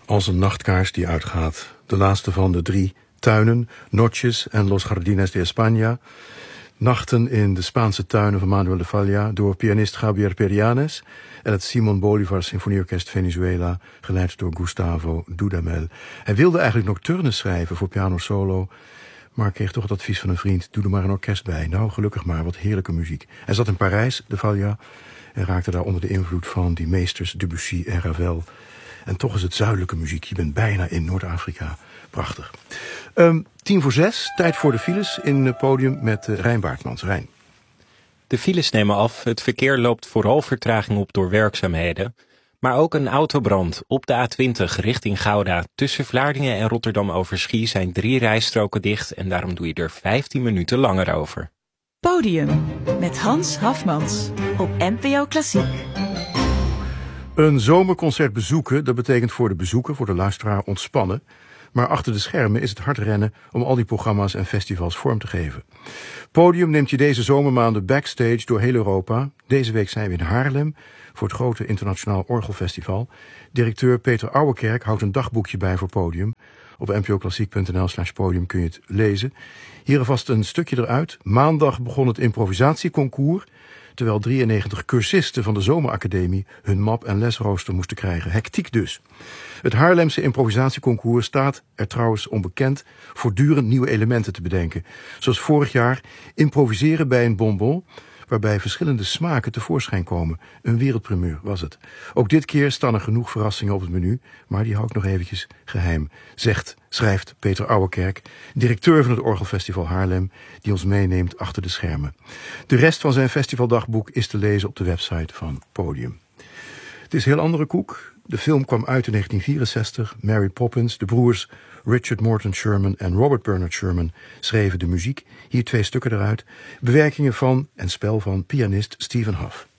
Als een nachtkaars die uitgaat. De laatste van de 3 tuinen, Noches en Los Jardines de España. Nachten in de Spaanse tuinen van Manuel de Falla door pianist Javier Perianes en het Simon Bolivar Symfonieorkest Venezuela, geleid door Gustavo Dudamel. Hij wilde eigenlijk nocturnes schrijven voor piano solo, maar kreeg toch het advies van een vriend: doe er maar een orkest bij. Nou, gelukkig maar, wat heerlijke muziek. Hij zat in Parijs, de Falla, en raakte daar onder de invloed van die meesters Debussy en Ravel. En toch is het zuidelijke muziek. Je bent bijna in Noord-Afrika. Prachtig. 5:50, tijd voor de files in het podium met Rijn Baartmans. Rijn. De files nemen af. Het verkeer loopt vooral vertraging op door werkzaamheden. Maar ook een autobrand op de A20 richting Gouda. Tussen Vlaardingen en Rotterdam-Overschie zijn 3 rijstroken dicht en daarom doe je er 15 minuten langer over. Podium met Hans Hafmans op NPO Klassiek. Een zomerconcert bezoeken, dat betekent voor de bezoeker, voor de luisteraar, ontspannen. Maar achter de schermen is het hard rennen om al die programma's en festivals vorm te geven. Podium neemt je deze zomermaanden backstage door heel Europa. Deze week zijn we in Haarlem voor het grote internationaal orgelfestival. Directeur Peter Ouwekerk houdt een dagboekje bij voor Podium. Op npoklassiek.nl/podium kun je het lezen. Hier alvast een stukje eruit. Maandag begon het improvisatieconcours, terwijl 93 cursisten van de Zomeracademie hun map en lesrooster moesten krijgen. Hectiek dus. Het Haarlemse improvisatieconcours staat er trouwens onbekend voortdurend nieuwe elementen te bedenken. Zoals vorig jaar improviseren bij een bonbon, waarbij verschillende smaken tevoorschijn komen. Een wereldprimeur was het. Ook dit keer staan er genoeg verrassingen op het menu, maar die hou ik nog eventjes geheim, schrijft Peter Ouwekerk, directeur van het Orgelfestival Haarlem, die ons meeneemt achter de schermen. De rest van zijn festivaldagboek is te lezen op de website van Podium. Het is een heel andere koek. De film kwam uit in 1964. Mary Poppins, de broers Richard Morton Sherman en Robert Bernard Sherman schreven de muziek. Hier 2 stukken eruit. Bewerkingen van en spel van pianist Stephen Hough.